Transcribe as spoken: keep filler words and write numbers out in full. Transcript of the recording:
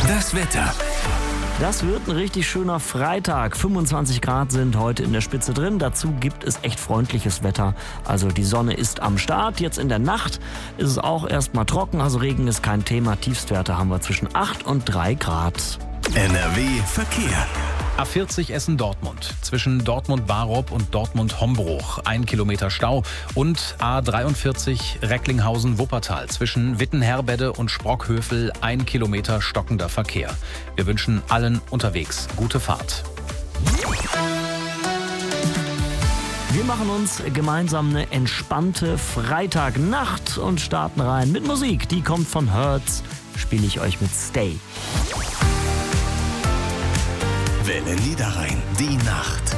Das Wetter. Das wird ein richtig schöner Freitag. fünfundzwanzig Grad sind heute in der Spitze drin. Dazu gibt es echt freundliches Wetter. Also die Sonne ist am Start. Jetzt in der Nacht ist es auch erstmal trocken. Also Regen ist kein Thema. Tiefstwerte haben wir zwischen acht und drei Grad. N R W Verkehr. A vierzig Essen-Dortmund. Zwischen Dortmund-Barob und Dortmund-Hombruch. Ein Kilometer Stau. Und A dreiundvierzig Recklinghausen-Wuppertal. Zwischen Wittenherbede und Sprockhövel. Ein Kilometer stockender Verkehr. Wir wünschen allen unterwegs gute Fahrt. Wir machen uns gemeinsam eine entspannte Freitagnacht und starten rein mit Musik. Die kommt von Hertz. Spiele ich euch mit Stay. Welle Niederrhein, die Nacht.